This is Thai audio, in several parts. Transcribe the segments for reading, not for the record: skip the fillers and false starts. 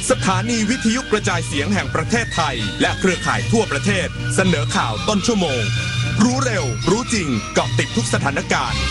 สถานีวิทยุกระจายเสียงแห่งประเทศไทยและเครือข่ายทั่วประเทศเสนอข่าวต้นชั่วโมงรู้เร็วรู้จริงเกาะติดทุกสถานการณ์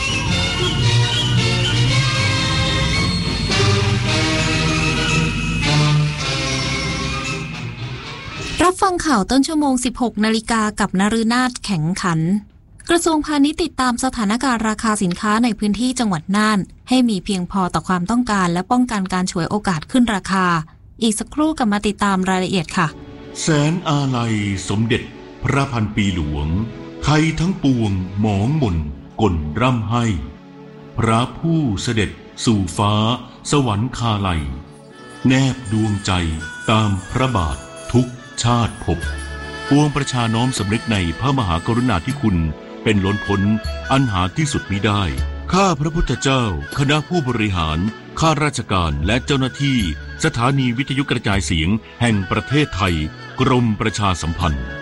รับฟังข่าวต้นชั่วโมง 16 นาฬิกากับนฤนาถแข็งขันกระทรวงพาณิชย์ติดตามสถานการณ์ราคาสินค้าในพื้นที่จังหวัดน่านให้มีเพียงพอต่อความต้องการและป้องกันการฉวยโอกาสขึ้นราคาอีกสักครู่กลับมาติดตามรายละเอียดค่ะแสนอาลัยสมเด็จพระพันปีหลวงไทยทั้งปวงหมองหม่นก่นร่ำให้พระผู้เสด็จสู่ฟ้าสวรรคาลัยแนบดวงใจตามพระบาททุกชาติภพปวงประชาน้อมสำนึกในพระมหากรุณาธิคุณเป็นล้นพ้นอันหาที่สุดมิได้ข้าพระพุทธเจ้าคณะผู้บริหารข้าราชการและเจ้าหน้าที่สถานีวิทยุกระจายเสียงแห่งประเทศไทยกรมประชาสัมพันธ์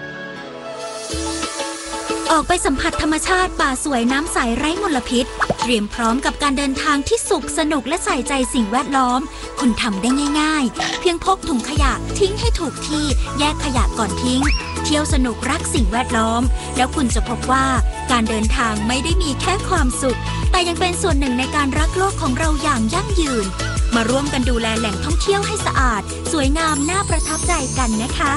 ออกไปสัมผัสธรรมชาติป่าสวยน้ำใสไร้มลพิษเตรียมพร้อมกับการเดินทางที่สุขสนุกและใส่ใจสิ่งแวดล้อมคุณทำได้ง่ายๆเพียงพกถุงขยะทิ้งให้ถูกที่แยกขยะก่อนทิ้งเที่ยวสนุกรักสิ่งแวดล้อมแล้วคุณจะพบว่าการเดินทางไม่ได้มีแค่ความสุขแต่ยังเป็นส่วนหนึ่งในการรักโลกของเราอย่างยั่งยืนมาร่วมกันดูแลแหล่งท่องเที่ยวให้สะอาดสวยงามน่าประทับใจกันนะคะ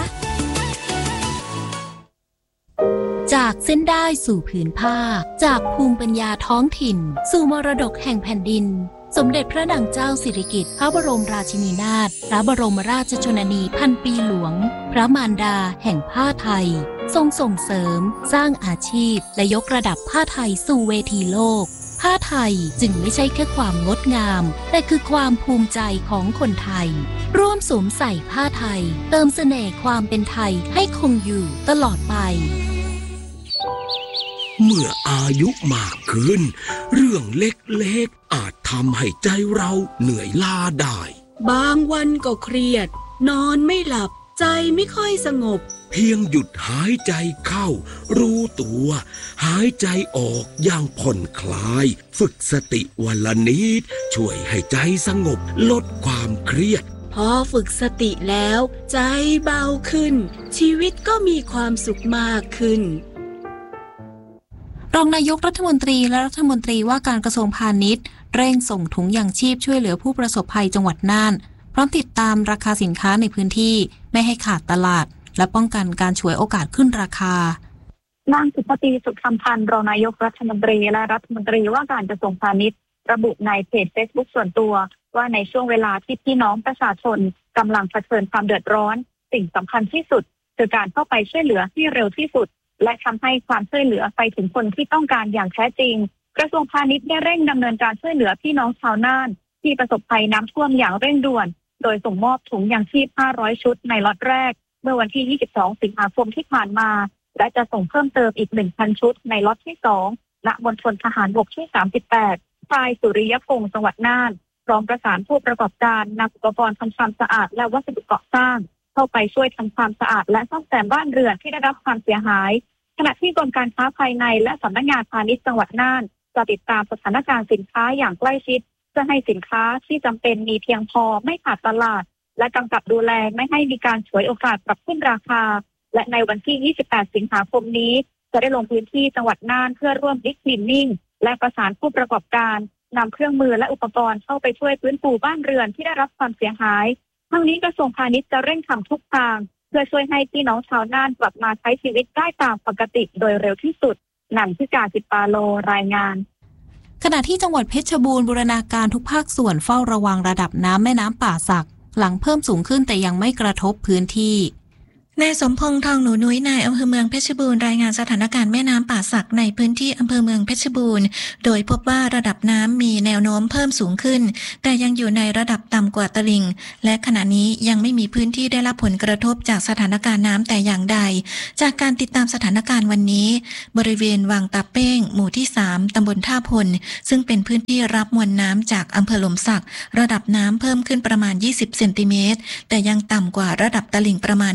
จากเส้นได้สู่ผืนผ้าจากภูมิปัญญาท้องถิ่นสู่มรดกแห่งแผ่นดินสมเด็จพระนางเจ้าสิริกิติ์พระบรมราชินีนาถพระบรมราชชนนีพันปีหลวงพระมารดาแห่งผ้าไทยทรงส่งเสริมสร้างอาชีพและยกระดับผ้าไทยสู่เวทีโลกผ้าไทยจึงไม่ใช่แค่ความงดงามแต่คือความภูมิใจของคนไทยร่วมสวมใส่ผ้าไทยเติมเสน่ห์ความเป็นไทยให้คงอยู่ตลอดไปเมื่ออายุมากขึ้นเรื่องเล็กๆอาจทำให้ใจเราเหนื่อยล้าได้บางวันก็เครียดนอนไม่หลับใจไม่ค่อยสงบเพียงหยุดหายใจเข้ารู้ตัวหายใจออกอย่างผ่อนคลายฝึกสติวันละนิดช่วยให้ใจสงบลดความเครียดพอฝึกสติแล้วใจเบาขึ้นชีวิตก็มีความสุขมากขึ้นรองนายกรัฐมนตรีและรัฐมนตรีว่าการกระทรวงพาณิชย์เร่งส่งถุงยางชีพช่วยเหลือผู้ประสบภัยจังหวัดน่านพร้อมติดตามราคาสินค้าในพื้นที่ไม่ให้ขาดตลาดและป้องกันการฉวยโอกาสขึ้นราคานางสุภตีสุขสัมพันธ์รองนายกรัฐมนตรีและรัฐมนตรีว่าการกระทรวงพาณิชย์ระบุในเพจ Facebook ส่วนตัวว่าในช่วงเวลาที่พี่น้องประชาชนกำลังเผชิญความเดือดร้อนสิ่งสำคัญที่สุดคือการเข้าไปช่วยเหลือให้เร็วที่สุดและทำให้ความช่วยเหลือไปถึงคนที่ต้องการอย่างแท้จริงกระทรวงพาณิชย์ได้เร่งดำเนินการช่วยเหลือพี่น้องชาวน่านที่ประสบภัยน้ำท่วมอย่างเร่งด่วนโดยส่งมอบถุงยางชีพ500ชุดในล็อตแรกเมื่อวันที่22สิงหาคมที่ผ่านมาและจะส่งเพิ่มเติมอีก 1,000 ชุดในล็อตที่2ณมณฑลทหารบกที่38ฝ่ายสุริยพงษ์จังหวัดน่านพร้อมประสานผู้ประกอบการนำอุปกรณ์ทำความสะอาดและวัสดุก่อสร้างเข้าไปช่วยทำความสะอาดและซ่อมแซมบ้านเรือนที่ได้รับความเสียหายขณะที่กรมการค้าภายในและสำนักงานพาณิชย์จังหวัดน่านจะติดตามสถานการณ์สินค้าอย่างใกล้ชิดเพื่อให้สินค้าที่จำเป็นมีเพียงพอไม่ขาดตลาดและกำกับดูแลไม่ให้มีการฉวยโอกาสปรับขึ้นราคาและในวันที่28สิงหาคมนี้จะได้ลงพื้นที่จังหวัดน่านเพื่อร่วมบิ๊กคลีนนิ่งและประสานผู้ประกอบการนำเครื่องมือและอุปกรณ์เข้าไปช่วยฟื้นฟูบ้านเรือนที่ได้รับความเสียหายทั้งนี้กระทรวงพาณิชย์จะเร่งทำทุกทางเพื่อช่วยให้พี่น้องชาวน่านกลับมาใช้ชีวิตได้ตามปกติโดยเร็วที่สุดหนังพิกาจิตปาโลรายงานขณะที่จังหวัดเพชรบูรณ์บูรณาการทุกภาคส่วนเฝ้าระวังระดับน้ำแม่น้ำป่าสักหลังเพิ่มสูงขึ้นแต่ยังไม่กระทบพื้นที่นายสมพงษ์ทองหนูนุ้ยนายอำเภอเมืองเพชรบูรณ์รายงานสถานการณ์แม่น้ำป่าสักในพื้นที่อำเภอเมืองเพชรบูรณ์โดยพบว่าระดับน้ำมีแนวโน้มเพิ่มสูงขึ้นแต่ยังอยู่ในระดับต่ำกว่าตลิ่งและขณะนี้ยังไม่มีพื้นที่ได้รับผลกระทบจากสถานการณ์น้ำแต่อย่างใดจากการติดตามสถานการณ์วันนี้บริเวณวังตาเป้งหมู่ที่3ตำบลท่าพลซึ่งเป็นพื้นที่รับมวลน้ำจากอำเภอหลมสักระดับน้ำเพิ่มขึ้นประมาณ20เซนติเมตรแต่ยังต่ำกว่าระดับตลิ่งประมาณ1เมตร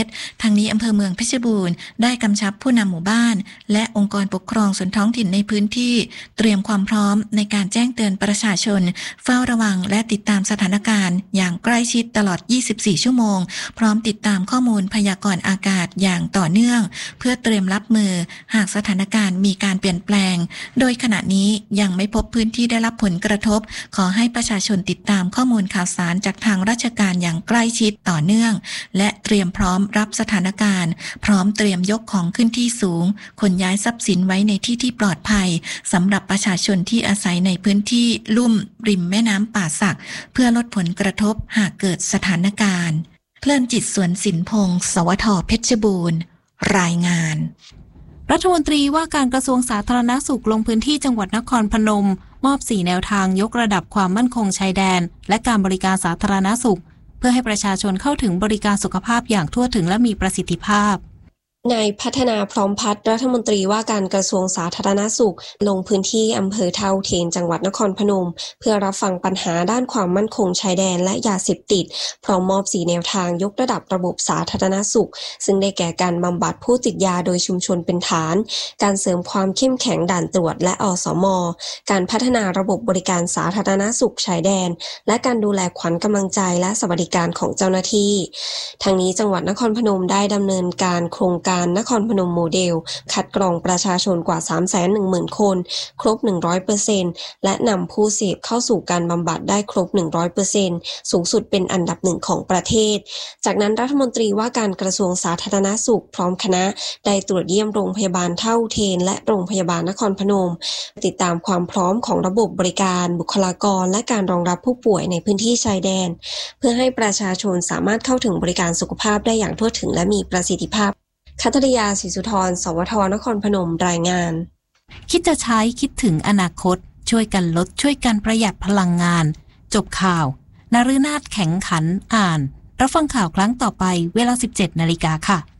ชรทางนี้อำเภอเมืองเพชรบูรณ์ได้กำชับผู้นำหมู่บ้านและองค์กรปกครองส่วนท้องถิ่นในพื้นที่เตรียมความพร้อมในการแจ้งเตือนประชาชนเฝ้าระวังและติดตามสถานการณ์อย่างใกล้ชิดตลอด 24 ชั่วโมงพร้อมติดตามข้อมูลพยากรณ์อากาศอย่างต่อเนื่องเพื่อเตรียมรับมือหากสถานการณ์มีการเปลี่ยนแปลงโดยขณะนี้ยังไม่พบพื้นที่ได้รับผลกระทบขอให้ประชาชนติดตามข้อมูลข่าวสารจากทางราชการอย่างใกล้ชิดต่อเนื่องและเตรียมพร้อมรับสถานการณ์พร้อมเตรียมยกของขึ้นที่สูงขนย้ายทรัพย์สินไว้ในที่ที่ปลอดภัยสำหรับประชาชนที่อาศัยในพื้นที่ลุ่มริมแม่น้ำป่าสักเพื่อลดผลกระทบหากเกิดสถานการณ์เพลินจิตสวนสินพงศ์สวท.เพชรบูรณ์รายงานรัฐมนตรีว่าการกระทรวงสาธารณสุขลงพื้นที่จังหวัดนครพนมมอบ4แนวทางยกระดับความมั่นคงชายแดนและการบริการสาธารณสุขเพื่อให้ประชาชนเข้าถึงบริการสุขภาพอย่างทั่วถึงและมีประสิทธิภาพนายพัฒนาพร้อมพัฒน์รัฐมนตรีว่าการกระทรวงสาธารณสุขลงพื้นที่อำเภอเท่าเทนจังหวัดนครพนมเพื่อรับฟังปัญหาด้านความมั่นคงชายแดนและยาเสพติดพร้อมมอบ4แนวทางยกระดับระบบสาธารณสุขซึ่งได้แก่การบำบัดผู้ติดยาโดยชุมชนเป็นฐานการเสริมความเข้มแข็งด่านตรวจและอสม.การพัฒนาระบบบริการสาธารณสุขชายแดนและการดูแลขวัญกำลังใจและสวัสดิการของเจ้าหน้าที่ทางนี้จังหวัดนครพนมได้ดำเนินการโครงการนครพนมโมเดลคัดกรองประชาชนกว่า 310,000 คนครบ 100% และนำผู้เสพเข้าสู่การบำบัดได้ครบ 100% สูงสุดเป็นอันดับ1ของประเทศจากนั้นรัฐมนตรีว่าการกระทรวงสาธารณสุขพร้อมคณะได้ตรวจเยี่ยมโรงพยาบาลเท่าเทนและโรงพยาบาลนครพนมติดตามความพร้อมของระบบบริการบุคลากรและการรองรับผู้ป่วยในพื้นที่ชายแดนเพื่อให้ประชาชนสามารถเข้าถึงบริการสุขภาพได้อย่างทั่วถึงและมีประสิทธิภาพคัตริยาศรีสุธรสวทนครพนมรายงานคิดจะใช้คิดถึงอนาคตช่วยกันลดช่วยกันประหยัดพลังงานจบข่าวนฤนาถแข็งขันอ่านรับฟังข่าวครั้งต่อไปเวลา 17 นาฬิกาค่ะ